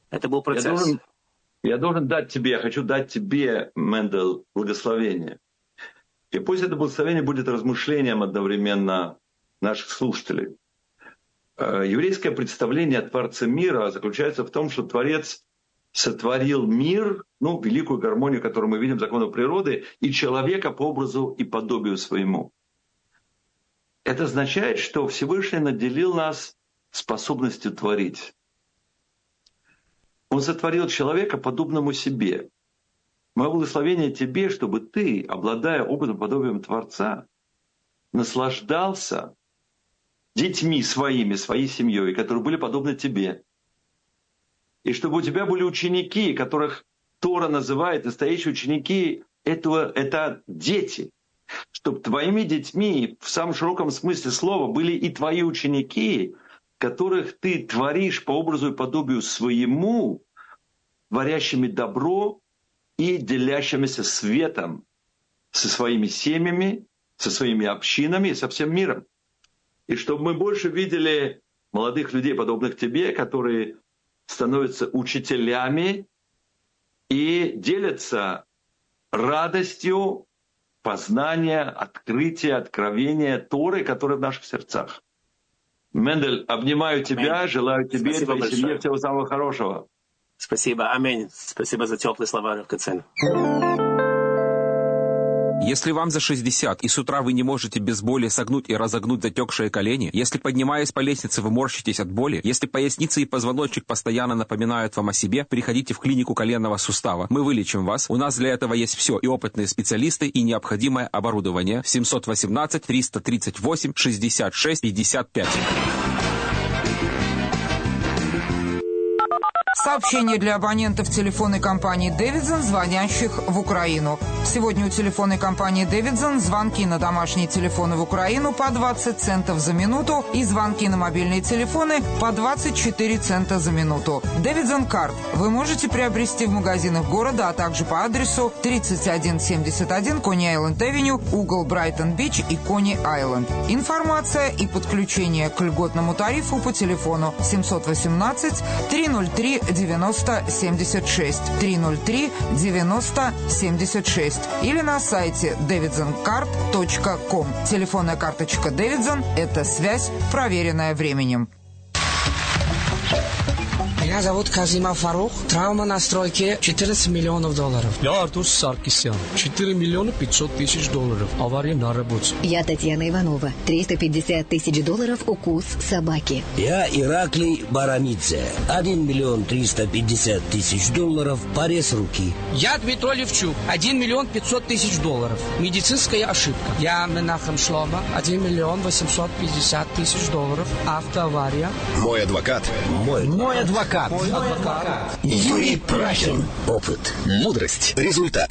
Это был процесс. Я хочу дать тебе, Мендел, благословение. И пусть это благословение будет размышлением одновременно наших слушателей. Еврейское представление о Творце мира заключается в том, что Творец сотворил мир, великую гармонию, которую мы видим в законах природы, и человека по образу и подобию своему. Это означает, что Всевышний наделил нас способностью творить. Он сотворил человека подобному себе. Мое благословение тебе, чтобы ты, обладая образом подобием Творца, наслаждался детьми своей семьей, которые были подобны тебе. И чтобы у тебя были ученики, которых Тора называет, настоящие ученики, это дети. Чтобы твоими детьми, в самом широком смысле слова, были и твои ученики, которых ты творишь по образу и подобию своему, творящими добро и делящимися светом со своими семьями, со своими общинами и со всем миром. И чтобы мы больше видели молодых людей, подобных тебе, которые становятся учителями и делятся радостью познания, открытия, откровения Торы, которые в наших сердцах. Мендель, обнимаю тебя, желаю тебе и твоей семье всего самого хорошего. Спасибо, аминь. Спасибо за теплые слова, Рав Кацин. Если вам за 60, и с утра вы не можете без боли согнуть и разогнуть затекшие колени, если, поднимаясь по лестнице, вы морщитесь от боли, если поясница и позвоночник постоянно напоминают вам о себе, приходите в клинику коленного сустава. Мы вылечим вас. У нас для этого есть все, и опытные специалисты, и необходимое оборудование. 718-338-66-55. Сообщение для абонентов телефонной компании «Дэвидсон», звонящих в Украину. Сегодня у телефонной компании «Дэвидсон» звонки на домашние телефоны в Украину по 20 центов за минуту и звонки на мобильные телефоны по 24 цента за минуту. «Дэвидсон Карт» вы можете приобрести в магазинах города, а также по адресу 3171 Кони-Айленд-Авеню, угол Брайтон-Бич и Кони-Айленд. Информация и подключение к льготному тарифу по телефону 718-303-9076, 303-9076 или на сайте davidsoncard.com. Телефонная карточка Davidson – это связь, проверенная временем. Меня зовут Казима Фарух. Травма на стройке $14 миллионов. Я Артур Саркисян. $4 миллиона 500 тысяч. Авария на работе. Я Татьяна Иванова. $350 тысяч укус собаки. Я Ираклий Барамидзе. $1 миллион 350 тысяч. Порез руки. Я Дмитрий Левчук. $1 миллион 500 тысяч. Медицинская ошибка. Я Менахем Шлома. $1 миллион 850 тысяч. Автоавария. Мой адвокат. Мой адвокат. Юрий Прахин. Опыт. Мудрость. Результат.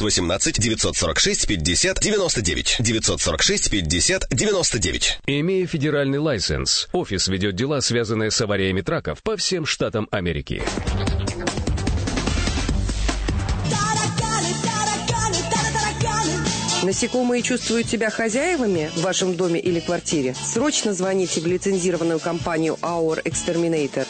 718-946-50-99. 946-50-99. Имея федеральный лайсенс, офис ведет дела, связанные с авариями траков по всем штатам Америки. Насекомые чувствуют себя хозяевами в вашем доме или квартире? Срочно звоните в лицензированную компанию Our Exterminator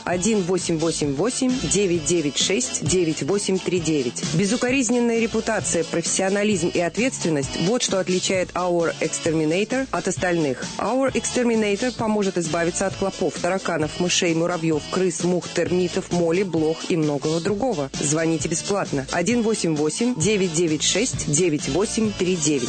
1-888-996-9839. Безукоризненная репутация, профессионализм и ответственность – вот что отличает Our Exterminator от остальных. Our Exterminator поможет избавиться от клопов, тараканов, мышей, муравьев, крыс, мух, термитов, моли, блох и многого другого. Звоните бесплатно. 1-888-996-9839.